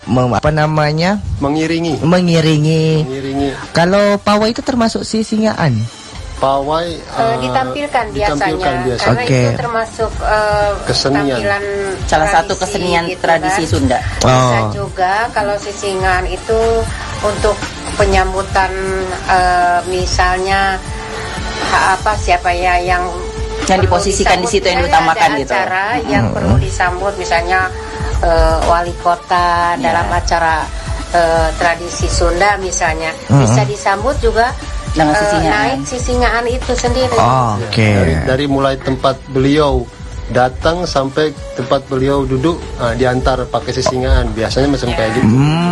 apa namanya? Mengiringi. Kalau pawai itu termasuk sisingaan? Pawai ditampilkan biasanya. Karena Oke. itu termasuk kesenian. tampilan Salah satu tradisi kesenian gitu tradisi kan. Sunda. Bisa juga kalau sisingan itu untuk penyambutan misalnya siapa ya yang diposisikan di situ yang diutamakan gitu. Acara yang perlu disambut misalnya wali kota dalam acara tradisi Sunda misalnya bisa disambut juga dengan sisingaan. naik sisingaan itu sendiri. Oke. Dari mulai tempat beliau datang sampai tempat beliau duduk diantar pakai sisingaan biasanya macam kayak gitu.